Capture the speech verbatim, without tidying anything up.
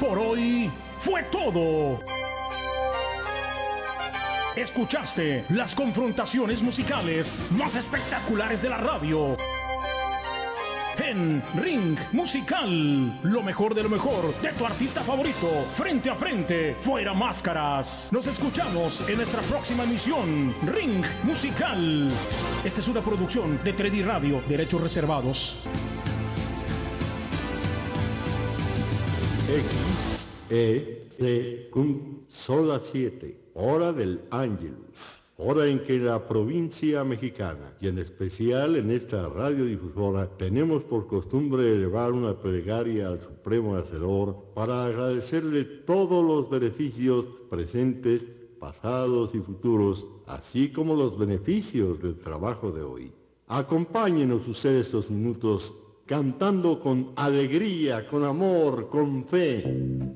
Por hoy fue todo. Escuchaste las confrontaciones musicales más espectaculares de la radio. En Ring Musical, lo mejor de lo mejor de tu artista favorito, frente a frente, fuera máscaras. Nos escuchamos en nuestra próxima emisión, Ring Musical. Esta es una producción de tres D Radio, derechos reservados. X, E, T, cum, Sol a siete, hora del Ángelus. Hora en que la provincia mexicana, y en especial en esta radiodifusora, tenemos por costumbre elevar una plegaria al Supremo Hacedor para agradecerle todos los beneficios presentes, pasados y futuros, así como los beneficios del trabajo de hoy. Acompáñenos ustedes estos minutos cantando con alegría, con amor, con fe.